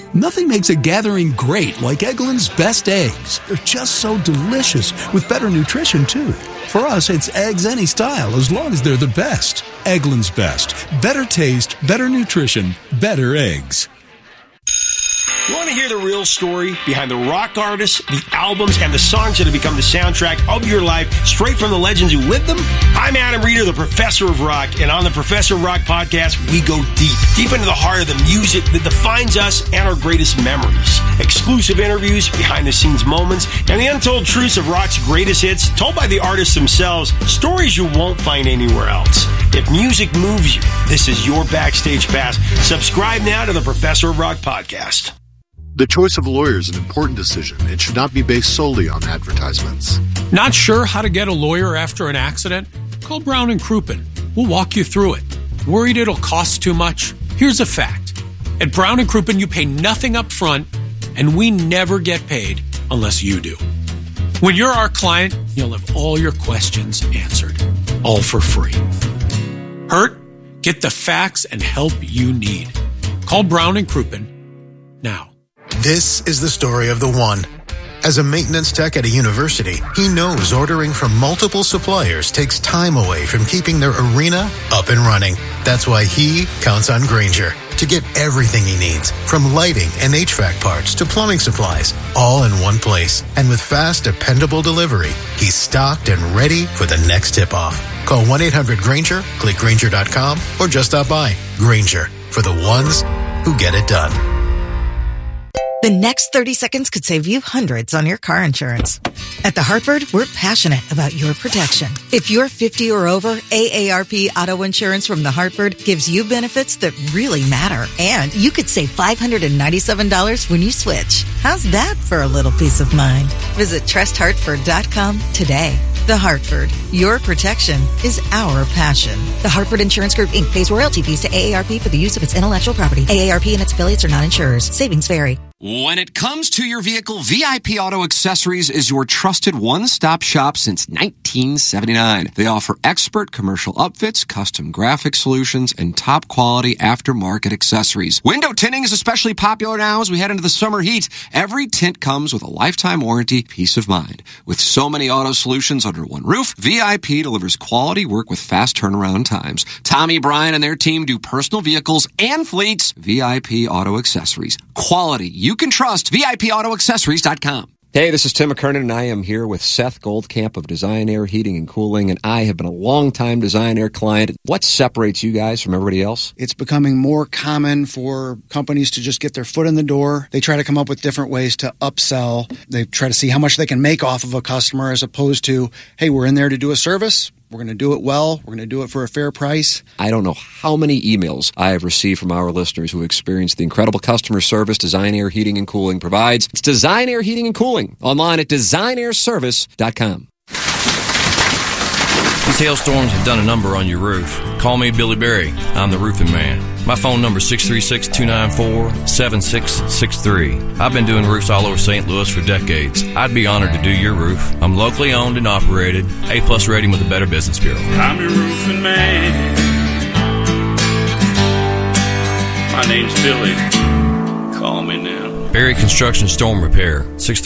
Nothing makes a gathering great like Eggland's Best Eggs. They're just so delicious, with better nutrition, too. For us, it's eggs any style, as long as they're the best. Eggland's Best. Better taste, better nutrition, better eggs. You want to hear the real story behind the rock artists, the albums, and the songs that have become the soundtrack of your life, straight from the legends who lived them? I'm Adam Reeder, the Professor of Rock, and on the Professor of Rock podcast, we go deep into the heart of the music that defines us and our greatest memories. Exclusive interviews, behind-the-scenes moments, and the untold truths of rock's greatest hits, told by the artists themselves, stories you won't find anywhere else. If music moves you, this is your backstage pass. Subscribe now to the Professor of Rock podcast. The choice of lawyer is an important decision. It should not be based solely on advertisements. Not sure how to get a lawyer after an accident? Call Brown & Crouppen. We'll walk you through it. Worried it'll cost too much? Here's a fact. At Brown & Crouppen, you pay nothing up front, and we never get paid unless you do. When you're our client, you'll have all your questions answered, all for free. Hurt? Get the facts and help you need. Call Brown & Crouppen now. This is the story of the one. As a maintenance tech at a university, he knows ordering from multiple suppliers takes time away from keeping their arena up and running. That's why he counts on Grainger to get everything he needs, from lighting and HVAC parts to plumbing supplies, all in one place. And with fast, dependable delivery, he's stocked and ready for the next tip-off. Call 1-800-GRAINGER, click Grainger.com, or just stop by. Grainger, for the ones who get it done. The next 30 seconds could save you hundreds on your car insurance. At The Hartford, we're passionate about your protection. If you're 50 or over, AARP Auto Insurance from The Hartford gives you benefits that really matter. And you could save $597 when you switch. How's that for a little peace of mind? Visit trusthartford.com today. The Hartford, your protection is our passion. The Hartford Insurance Group, Inc. pays royalty fees to AARP for the use of its intellectual property. AARP and its affiliates are not insurers. Savings vary. When it comes to your vehicle, VIP Auto Accessories is your trusted one-stop shop since 1979. They offer expert commercial upfits, custom graphic solutions, and top-quality aftermarket accessories. Window tinting is especially popular now as we head into the summer heat. Every tint comes with a lifetime warranty, peace of mind. With so many auto solutions under one roof, VIP delivers quality work with fast turnaround times. Tommy Bryan and their team do personal vehicles and fleets. VIP Auto Accessories. Quality you can trust. VIPAutoAccessories.com. Hey, this is Tim McKernan, and I am here with Seth Goldcamp of Design Air Heating and Cooling, and I have been a long-time Design Air client. What separates you guys from everybody else? It's becoming more common for companies to just get their foot in the door. They try to come up with different ways to upsell. They try to see how much they can make off of a customer as opposed to, hey, we're in there to do a service. We're going to do it well. We're going to do it for a fair price. I don't know how many emails I have received from our listeners who experience the incredible customer service Design Air Heating and Cooling provides. It's Design Air Heating and Cooling, online at designairservice.com. These hailstorms have done a number on your roof. Call me Billy Berry. I'm the roofing man. My phone number is 636-294-7663. I've been doing roofs all over St. Louis for decades. I'd be honored to do your roof. I'm locally owned and operated. A+ rating with the Better Business Bureau. I'm your roofing man. My name's Billy. Call me now. Berry Construction Storm Repair.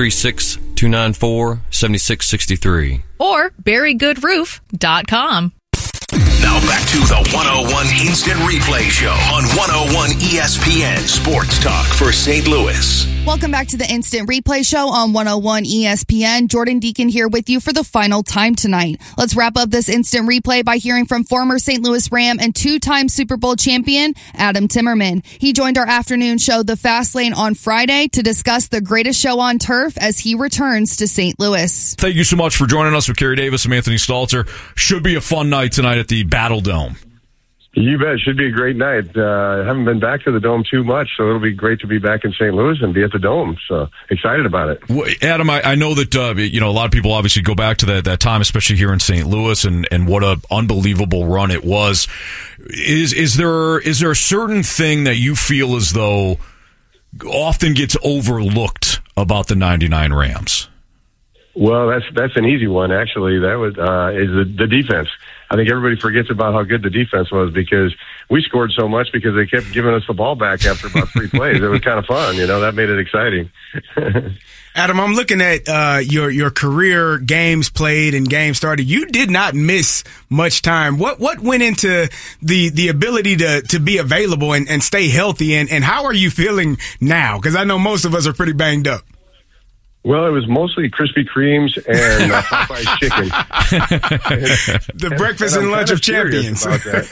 636-294-7663. Or BerryGoodRoof.com. Now back to the 101 Instant Replay Show on 101 ESPN Sports Talk for St. Louis. Welcome back to the Instant Replay Show on 101 ESPN. Jordan Deacon here with you for the final time tonight. Let's wrap up this Instant Replay by hearing from former St. Louis Ram and two-time Super Bowl champion Adam Timmerman. He joined our afternoon show, The Fast Lane, on Friday to discuss the greatest show on turf as he returns to St. Louis. Thank you so much for joining us with Kerry Davis and Anthony Stalter. Should be a fun night tonight at the Battle Dome. You bet. Should be a great night. I haven't been back to the Dome too much, so it'll be great to be back in St. Louis and be at the Dome. So excited about it. Well, Adam, I know that a lot of people obviously go back to that time, especially here in St. Louis, and what an unbelievable run it was. Is there a certain thing that you feel as though often gets overlooked about the '99 Rams? Well, that's an easy one, actually. That was is the defense. I think everybody forgets about how good the defense was because we scored so much because they kept giving us the ball back after about 3 plays. It was kind of fun, that made it exciting. Adam, I'm looking at your career games played and games started. You did not miss much time. What went into the ability to be available and stay healthy, and how are you feeling now? Because I know most of us are pretty banged up. Well, it was mostly Krispy Kremes and Popeye's chicken. The breakfast and lunch of champions.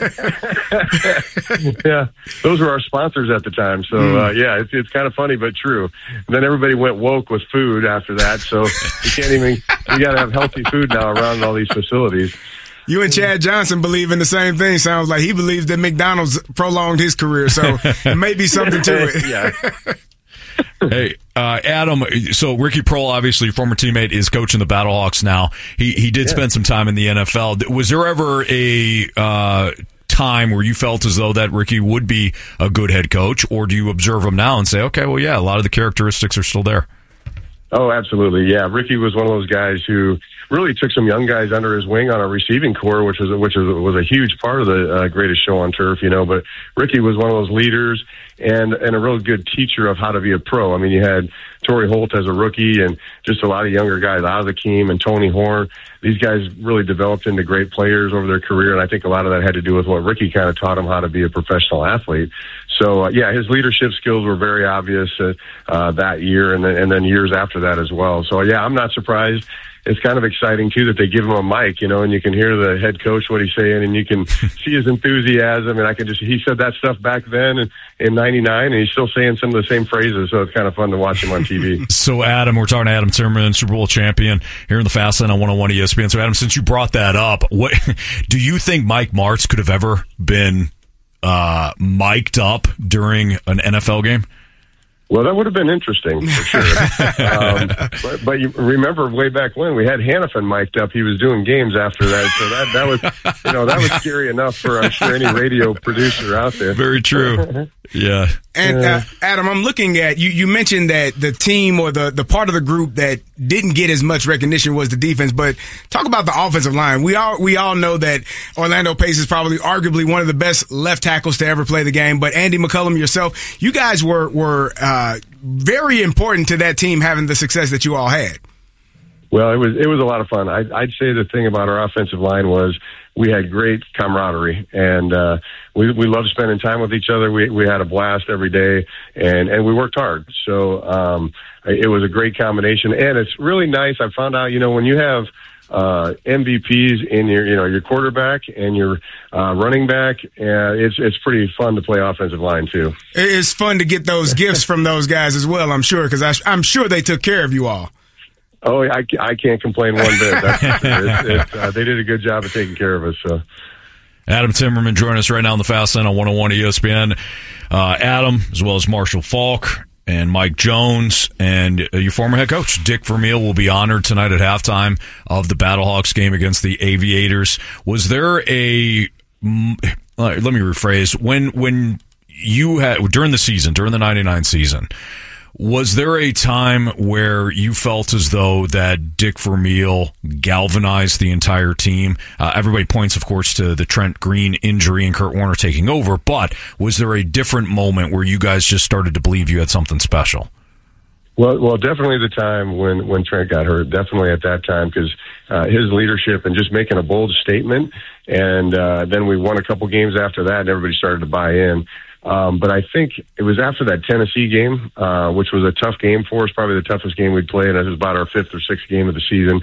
Yeah, those were our sponsors at the time. So, it's kind of funny, but true. And then everybody went woke with food after that. So we got to have healthy food now around all these facilities. You and Chad Johnson believe in the same thing. Sounds like he believes that McDonald's prolonged his career. So there may be something to it. Yeah. Hey, Adam, so Ricky Proehl, obviously your former teammate, is coaching the Battlehawks now. He did spend some time in the NFL. Was there ever a time where you felt as though that Ricky would be a good head coach, or do you observe him now and say, okay, well, yeah, a lot of the characteristics are still there? Oh, absolutely. Yeah, Ricky was one of those guys who really took some young guys under his wing on our receiving core, which was a huge part of the Greatest Show on Turf, But Ricky was one of those leaders and a real good teacher of how to be a pro. I mean, you had Torrey Holt as a rookie and just a lot of younger guys, Akeem and Tony Horn. These guys really developed into great players over their career, and I think a lot of that had to do with what Ricky kind of taught them how to be a professional athlete. So, his leadership skills were very obvious that year and then years after that as well. So, I'm not surprised. It's kind of exciting, too, that they give him a mic, and you can hear the head coach, what he's saying, and you can see his enthusiasm. And he said that stuff back then in 99, and he's still saying some of the same phrases. So it's kind of fun to watch him on TV. So, Adam, we're talking to Adam Timmerman, Super Bowl champion here in the Fast Lane on 101 ESPN. So, Adam, since you brought that up, what do you think Mike Martz could have ever been mic'd up during an NFL game? Well, that would have been interesting for sure. But you remember way back when we had Hannafin mic'd up, he was doing games after that. So that was, that was scary enough for, I'm sure, any radio producer out there. Very true. Yeah. And Adam, I'm looking at you mentioned that the team or the part of the group that didn't get as much recognition was the defense, but talk about the offensive line. We all know that Orlando Pace is probably arguably one of the best left tackles to ever play the game, but Andy McCullum, yourself, you guys were very important to that team having the success that you all had. Well, it was a lot of fun. I'd say the thing about our offensive line was we had great camaraderie, and we loved spending time with each other. We had a blast every day, and we worked hard. So it was a great combination, and it's really nice. I found out, when you have MVPs in your quarterback and your running back, it's pretty fun to play offensive line too. It's fun to get those gifts from those guys as well, I'm sure, because I'm sure they took care of you all. Oh, I can't complain one bit. That's they did a good job of taking care of us. So, Adam Timmerman joining us right now on the Fast Lane on 101 ESPN. Adam, as well as Marshall Faulk and Mike Jones, and your former head coach, Dick Vermeil, will be honored tonight at halftime of the Battlehawks game against the Aviators. Was there let me rephrase, when you had, during the season, during the 99 season, was there a time where you felt as though that Dick Vermeil galvanized the entire team? Everybody points, of course, to the Trent Green injury and Kurt Warner taking over, but was there a different moment where you guys just started to believe you had something special? Well, definitely the time when Trent got hurt, definitely at that time, because his leadership and just making a bold statement, and then we won a couple games after that, and everybody started to buy in. But I think it was after that Tennessee game, which was a tough game for us, probably the toughest game we'd played. It was about our 5th or 6th game of the season.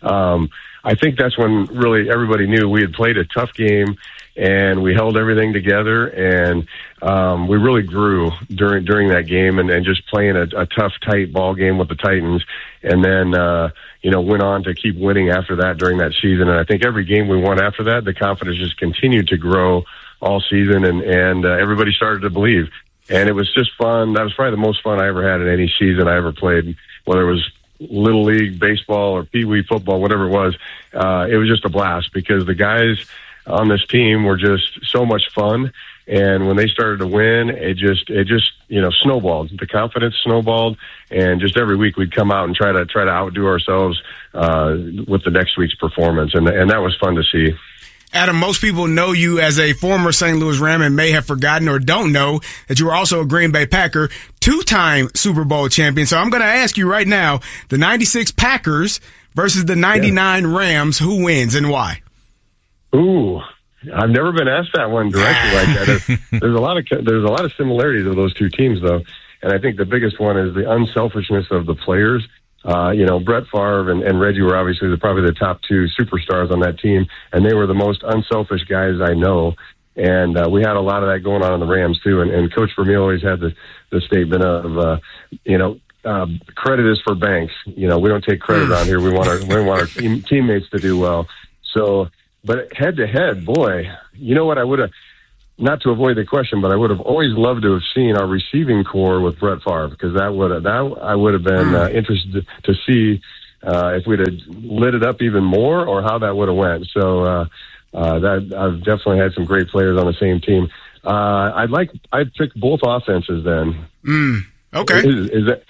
I think that's when really everybody knew we had played a tough game, and we held everything together, and we really grew during that game, and just playing a tough, tight ball game with the Titans, and then went on to keep winning after that during that season. And I think every game we won after that, the confidence just continued to grow all season, and everybody started to believe. And it was just fun. That was probably the most fun I ever had in any season I ever played, whether it was Little League baseball or Pee Wee football, whatever it was. It was just a blast because the guys on this team were just so much fun, And when they started to win, it just snowballed. The confidence snowballed, and just every week we'd come out and try to outdo ourselves with the next week's performance, and that was fun to see. Adam, most people know you as a former St. Louis Ram and may have forgotten or don't know that you were also a Green Bay Packer, 2-time Super Bowl champion. So I'm going to ask you right now, the 96 Packers versus the 99 Rams, who wins and why? Ooh, I've never been asked that one directly like that. There's a lot of similarities of those two teams, though, and I think the biggest one is the unselfishness of the players. Brett Favre and Reggie were obviously probably the top two superstars on that team, and they were the most unselfish guys I know. And we had a lot of that going on in the Rams too. And Coach Vermeil always had the statement of, credit is for Banks. We don't take credit around here. We want our teammates to do well. So, but head to head, boy, you know what I would have. Not to avoid the question, but I would have always loved to have seen our receiving core with Brett Favre, because I would have been interested to see if we'd have lit it up even more or how that would have went. So that I've definitely had some great players on the same team. I'd pick both offenses then. Okay. Is that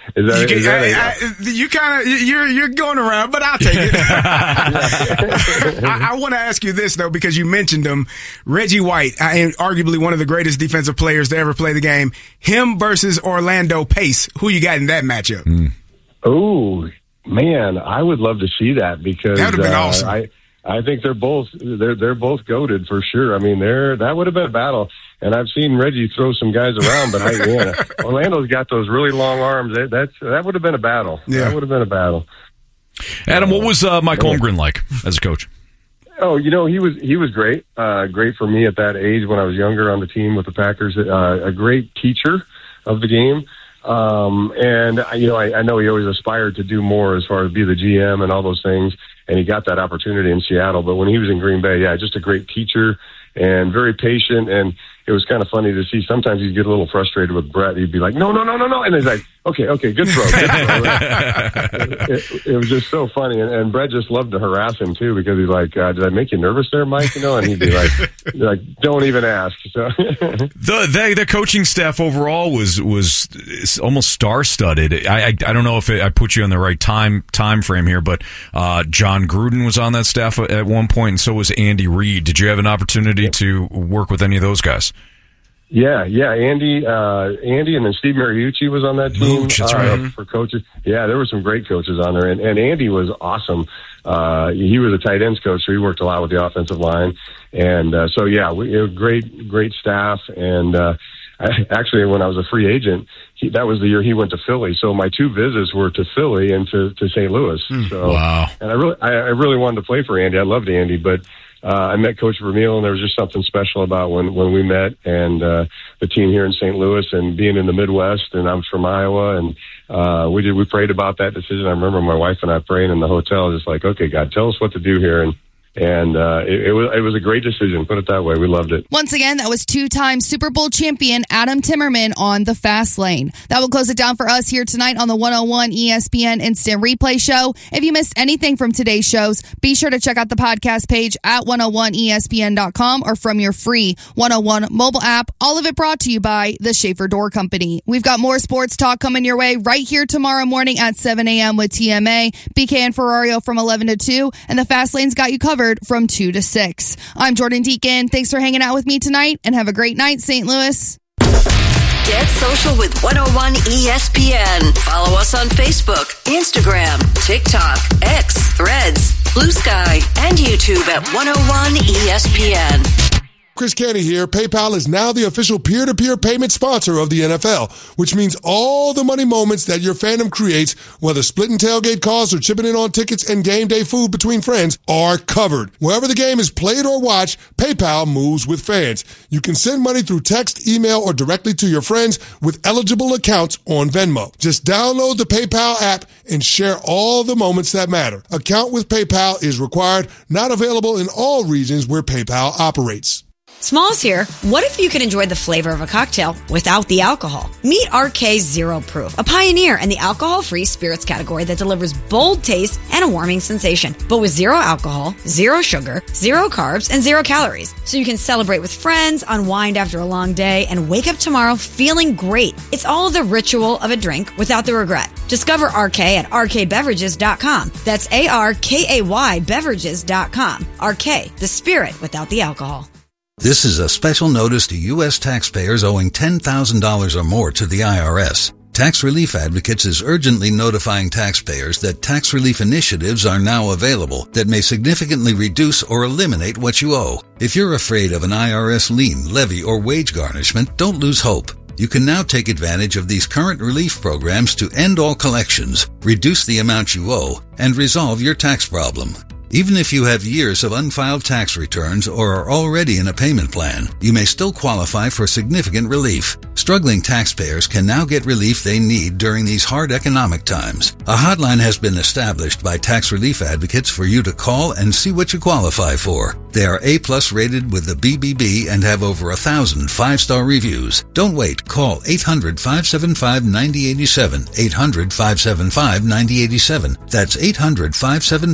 you're going around, but I'll take it. I want to ask you this though, because you mentioned him, Reggie White, arguably one of the greatest defensive players to ever play the game. Him versus Orlando Pace. Who you got in that matchup? Oh man, I would love to see that, because that would have been awesome. I think they're both goated for sure. I mean, that would have been a battle. And I've seen Reggie throw some guys around, but Orlando's got those really long arms. That would have been a battle. Yeah. That would have been a battle. Adam, what was Mike Holmgren like as a coach? Oh, he was great. Great for me at that age when I was younger on the team with the Packers. A great teacher of the game. And I know he always aspired to do more as far as be the GM and all those things. And he got that opportunity in Seattle. But when he was in Green Bay, just a great teacher and very patient. And it was kind of funny to see. Sometimes he'd get a little frustrated with Brett. He'd be like, no. And he's like, okay, good throw. It was just so funny. And Brett just loved to harass him too, because he's like, did I make you nervous there, Mike? And he'd be like, don't even ask. So the coaching staff overall was almost star-studded. I don't know if I put you on the right time frame here, but John Gruden was on that staff at one point, and so was Andy Reid. Did you have an opportunity to work with any of those guys? Yeah. Andy, and then Steve Mariucci was on that team. That's right. For coaches. Yeah, there were some great coaches on there, and Andy was awesome. He was a tight ends coach, so he worked a lot with the offensive line, and we had great staff. And actually, when I was a free agent, that was the year he went to Philly. So my two visits were to Philly and to St. Louis. So, wow. And I really wanted to play for Andy. I loved Andy, but I met Coach Vermeil, and there was just something special about when we met, and the team here in St. Louis, and being in the Midwest, and I'm from Iowa, and we prayed about that decision. I remember my wife and I praying in the hotel, just like, okay, God, tell us what to do here. And it was a great decision. Put it that way. We loved it. Once again, that was 2-time Super Bowl champion Adam Timmerman on the Fast Lane. That will close it down for us here tonight on the 101 ESPN Instant Replay Show. If you missed anything from today's shows, be sure to check out the podcast page at 101ESPN.com or from your free 101 mobile app. All of it brought to you by the Schaefer Door Company. We've got more sports talk coming your way right here tomorrow morning at 7 a.m. with TMA, BK and Ferrario from 11 to 2, and the Fast Lane's got you covered from 2 to 6. I'm Jordan Deacon. Thanks for hanging out with me tonight, and have a great night, St. Louis. Get social with 101 ESPN. Follow us on Facebook, Instagram, TikTok, X, Threads, Blue Sky, and YouTube at 101 ESPN. Chris Canty here. PayPal is now the official peer-to-peer payment sponsor of the NFL, which means all the money moments that your fandom creates, whether splitting tailgate costs or chipping in on tickets and game day food between friends, are covered. Wherever the game is played or watched, PayPal moves with fans. You can send money through text, email, or directly to your friends with eligible accounts on Venmo. Just download the PayPal app and share all the moments that matter. Account with PayPal is required, not available in all regions where PayPal operates. Smalls here. What if you could enjoy the flavor of a cocktail without the alcohol? Meet RK Zero Proof, a pioneer in the alcohol-free spirits category that delivers bold taste and a warming sensation, but with zero alcohol, zero sugar, zero carbs, and 0 calories. So you can celebrate with friends, unwind after a long day, and wake up tomorrow feeling great. It's all the ritual of a drink without the regret. Discover RK at rkbeverages.com. That's ARKAY beverages.com. RK, the spirit without the alcohol. This is a special notice to U.S. taxpayers owing $10,000 or more to the IRS. Tax Relief Advocates is urgently notifying taxpayers that tax relief initiatives are now available that may significantly reduce or eliminate what you owe. If you're afraid of an IRS lien, levy, or wage garnishment, don't lose hope. You can now take advantage of these current relief programs to end all collections, reduce the amount you owe, and resolve your tax problem. Even if you have years of unfiled tax returns or are already in a payment plan, you may still qualify for significant relief. Struggling taxpayers can now get relief they need during these hard economic times. A hotline has been established by Tax Relief Advocates for you to call and see what you qualify for. They are A+ rated with the BBB and have over 1,000 5-star reviews. Don't wait. Call 800-575-9087. 800-575-9087. That's 800-575